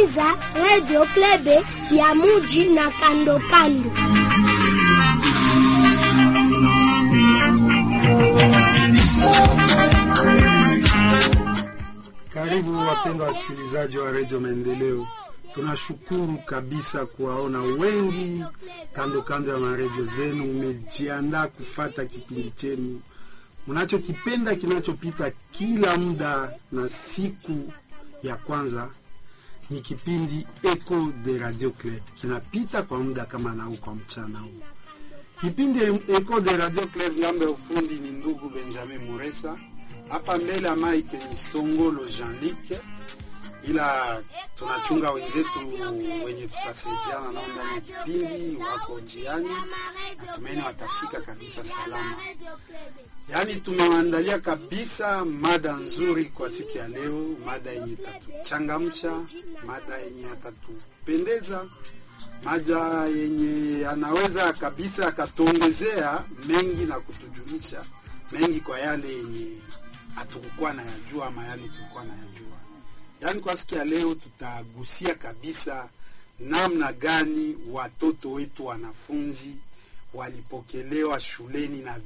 unasikiliza Radio Klebe ya Muji na kando kando. Karibu wapendwa wasikilizaji wa Radio Maendeleo. Tunashukuru kabisa kuwaona wengi kando kando ya maredio zenu. Umejiandaa kufata kipindi chenu mnachokipenda kinachopita kila muda, na siku ya kwanza ni kipindi Echo de Radio Club. Kinapita kwa muda kama na kwa mchana huu. Kipindi Echo de Radio Club, ngambe ufundi ni ndugu Benjamin Muresa. Hapa mbele Mike ni Songolo Jean-Luc, ila tunachunga wenzetu wenye tutasaidiana nao ndani ya kipindi wako njiani. Natumaini watafika kabisa salama. Yaani tumewaandalia kabisa mada nzuri kwa siku ya leo, mada yenye tatuchangamsha, mada yenye atatupendeza, mada yenye anaweza kabisa akatuongezea mengi na kutujulisha mengi kwa yale yenye hatukuwa na yajua ama yale tulikuwa na yajua. Yaani kwa siku ya leo tutagusia kabisa namna gani watoto wetu wanafunzi walipokelewa shuleni na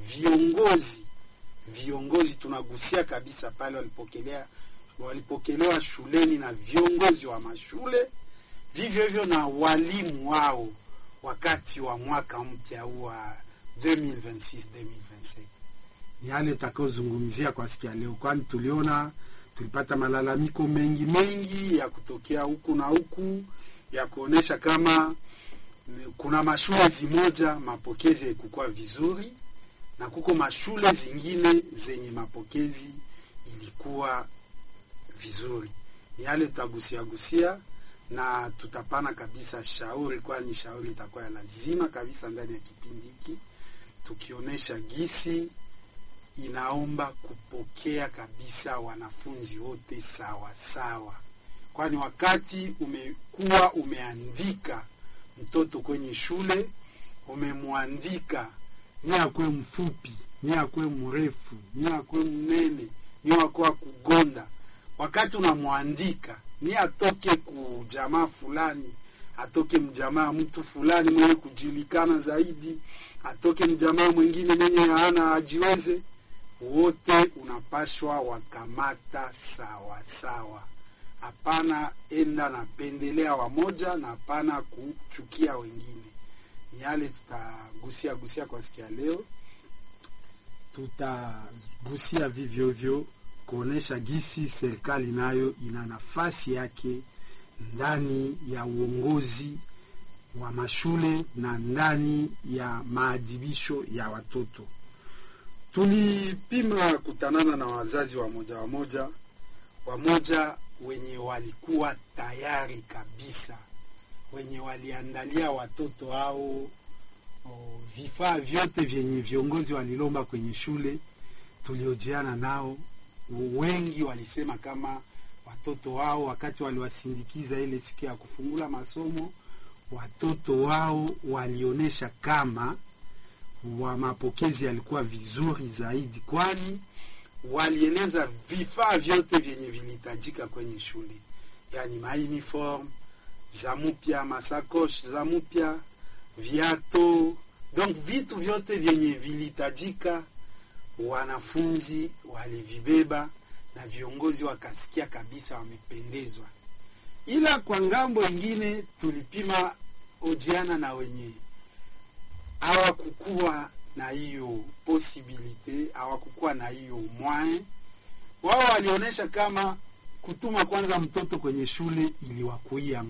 viongozi tunagusia kabisa pale walipokelewa shuleni na viongozi wa mashule, vivyo hivyo na walimu wao wakati wa mwaka mpya wa 2026-2027. Ni yale tutakaozungumzia kwa siku ya leo, kwani tulipata malalamiko mengi ya kutokea huku na huku ya kuonesha kama kuna mashule zimoja mapokezi haikuwa vizuri na kuko mashule zingine zenye mapokezi ilikuwa vizuri. Ni yale tutagusia na tutapana kabisa shauri, kwani shauri itakuwa lazima kabisa ndani ya kipindi hiki, tukionesha gisi inaomba kupokea kabisa wanafunzi wote sawa. Kwani wakati umekuwa umeandika mtoto kwenye shule, umemwandika ni akwe mfupi, ni akwe mrefu, ni akwe mnene, ni akwe kugonda. Wakati unamwandika ni atoke kujamaa fulani, atoke mjamaa mtu fulani mwenye kujulikana zaidi, atoke mjamaa mwingine mwenye hana ajiweze, wote unapashwa wakamata sawa. Hapana enda na pendelea wamoja, na hapana kuchukia wengine. Ni yale tutagusia kwa siku ya leo. Tutagusia vivyo kuonesha gisi serikali nayo ina nafasi yake ndani ya uongozi wa mashule na ndani ya maadhibisho ya watoto. Tulipima kutanana na wazazi wamoja wenye walikuwa tayari kabisa, wenye waliandalia watoto hao vifaa vyote vyenye viongozi walilomba kwenye shule. Tuliojiana nao, wengi walisema kama watoto wao wakati waliwasindikiza ile siku ya kufungula masomo, watoto wao walionesha kama wa mapokezi yalikuwa vizuri zaidi, kwani walieneza vifaa vyote vyenye vilihitajika kwenye shule. Yaani uniform za mpya, masakosh za mpya, viato, donc vitu vyote vyenye vilihitajika wanafunzi walivibeba, na viongozi wakasikia kabisa wamependezwa. Ila kwa ngambo nyingine tulipima ojiana na wenye hawakukuwa na hiyo possibility, hawakukuwa na hiyo moyen. Wao walionyesha kama kutuma kwanza mtoto kwenye shule iliwakuia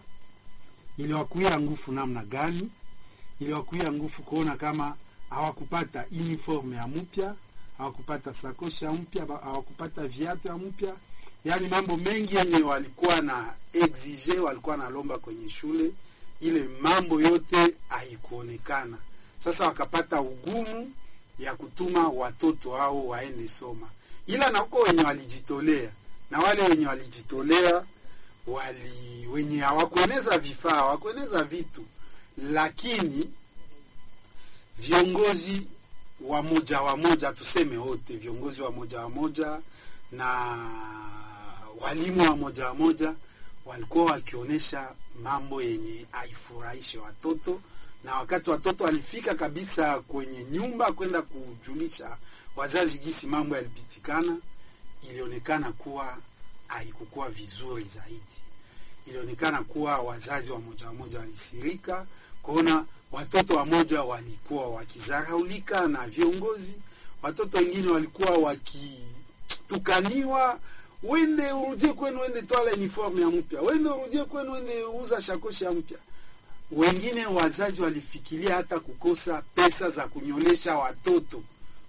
nguvu namna gani? Iliwakuia nguvu kuona kama hawakupata uniform ya mpya, hawakupata sakoshi ya mpya, hawakupata viatu ya mpya. Yaani mambo mengi yenye walikuwa na exige, walikuwa na lomba kwenye shule, ile mambo yote haikuonekana. Sasa wakapata ugumu ya kutuma watoto hao waende soma. Ila na huko wenye walijitolea, na wale wenye walijitolea wenye hawakueneza vifaa, hawakueneza vitu, lakini viongozi wa moja tuseme wote, viongozi wa moja na walimu wa moja walikuwa wakionyesha mambo yenye haifurahishe watoto, na wakati watoto walifika kabisa kwenye nyumba kwenda kujulisha wazazi gisi mambo yalipitikana, ilionekana kuwa haikukuwa vizuri zaidi. Ilionekana kuwa wazazi wa moja walisirika kuona watoto wa moja walikuwa wakizaraulika na viongozi, watoto wengine walikuwa wakitukaniwa, wende urudie kwenu, wende toa uniform ya mpya, wende urudie kwenu, wende uza shakoshi ya mpya. Wengine wazazi walifikiria hata kukosa pesa za kunyolesha watoto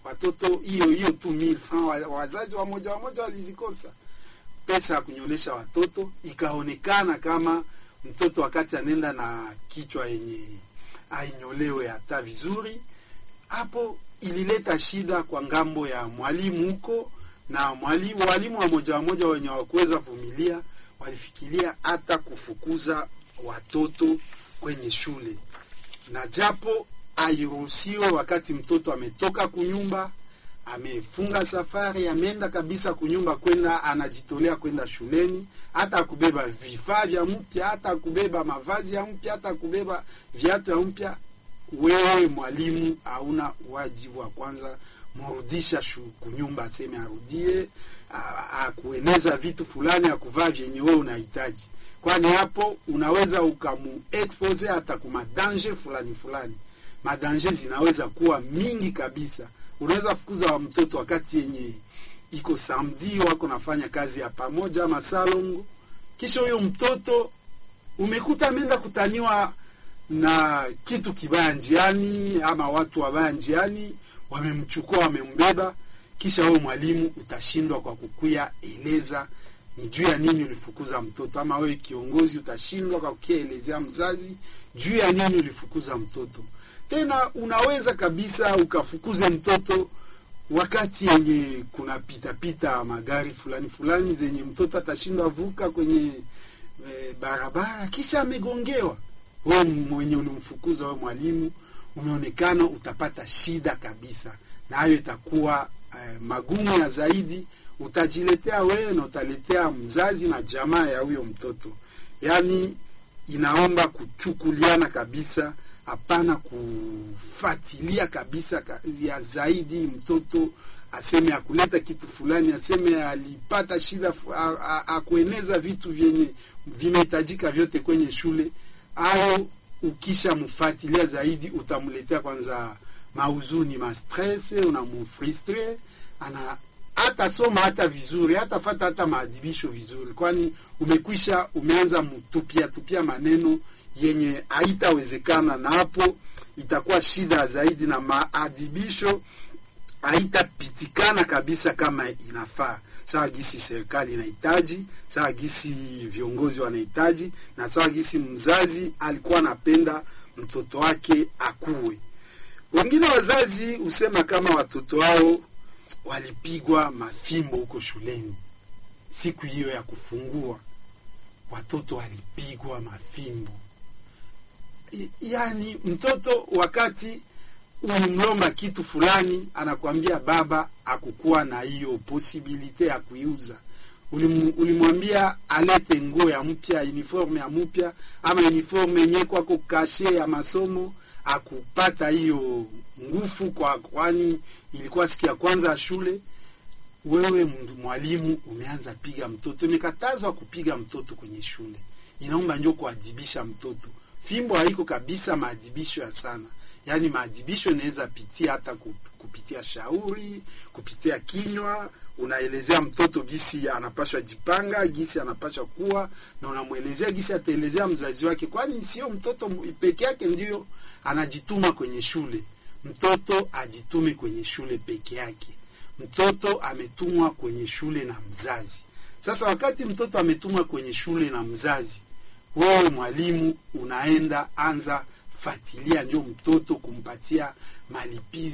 hiyo tu 1000 francs. Wazazi wa moja walizikosa pesa ya kunyolesha watoto. Ikaonekana kama mtoto wakati anenda na kichwa yenye ainyolewe hata vizuri, hapo ilileta shida kwa ngambo ya mwalimu huko, na walimu wa moja wenye hawakuweza vumilia walifikiria hata kufukuza watoto kwenye shule. Na japo hairuhusiwe wakati mtoto ametoka kunyumba, amefunga safari, ameenda kabisa kunyumba kwenda, anajitolea kwenda shuleni, hata kubeba vifaa vya mpya, hata kubeba mavazi ya mpya, hata kubeba viatu ya mpya, wewe mwalimu hauna wajibu wa kwanza mrudisha kunyumba, aseme arudie, kueneza vitu fulani, akuvaa vyenye wewe unahitaji. Kwani hapo unaweza ukamuexpose hata kuma danger fulani. Madanger zinaweza kuwa mingi kabisa. Unaweza fukuza wa mtoto wakati yenye iko samedi wako nafanya kazi ya pamoja masalongo, kisha huyo mtoto umekuta ameenda kutaniwa na kitu kibaya njiani, ama watu wabaya njiani wamemchukua, wamembeba, kisha wewe mwalimu utashindwa kwa kukuya eleza ni juu ya nini ulifukuza mtoto, ama wewe kiongozi utashindwa kwa kuelezea mzazi juu ya nini ulifukuza mtoto. Tena unaweza kabisa ukafukuze mtoto wakati yenye kuna pita magari fulani zenye mtoto atashindwa vuka kwenye barabara, kisha amegongewa. Wewe mwenye ulimfukuza, wewe mwalimu, umeonekana utapata shida kabisa, na hayo itakuwa magumu ya zaidi, utajiletea wewe na utaletea mzazi na jamaa ya huyo mtoto. Yani inaomba kuchukuliana kabisa, hapana kufuatilia kabisa ya zaidi. Mtoto aseme akuleta kitu fulani, aseme alipata shida, akueneza vitu vyenye vimehitajika vyote kwenye shule, au ukisha mfuatilia zaidi utamletea kwanza mauzuni, stress, unamfrustre, hata soma hata vizuri, hata fata hata maadibisho vizuri, kwani umeanza mtupia maneno yenye haitawezekana, na hapo itakuwa shida zaidi, na maadibisho haitapitikana kabisa kama inafaa. Sawa gisi serikali inahitaji, sawa gisi viongozi wanahitaji, na sawa gisi mzazi alikuwa anapenda mtoto wake akue. Wengine wazazi usema kama watoto wao walipigwa mafimbo huko shuleni. Siku hiyo ya kufungua watoto walipigwa mafimbo. Yani mtoto wakati unamlomba kitu fulani anakuambia baba hakukuwa na hiyo possibility ya kuiuza. Ulimwambia alete nguo ya mpya, uniform ya mpya, ama uniform yenyewe kwako kashe ya masomo, akupata hiyo nguvu kwani ilikuwa siku ya kwanza shule. Wewe mwalimu umeanza piga mtoto. Imekatazwa kupiga mtoto kwenye shule, inaomba njoo kuadibisha mtoto. Fimbo haiko kabisa maadibisho ya sana. Yani maadibisho inaweza pitia hata kupitia shauri, kupitia kinywa, unaelezea mtoto gisi anapaswa jipanga, gisi anapaswa kuwa, na unamuelezea gisi ataelezea mzazi wake, kwani sio mtoto peke yake ndio anajituma kwenye shule. Mtoto ajitume kwenye shule peke yake. Mtoto ametumwa kwenye shule na mzazi. Sasa wakati mtoto ametumwa kwenye shule na mzazi, wewe mwalimu unaenda anza fatilia njoo mtoto kumpatia malipizi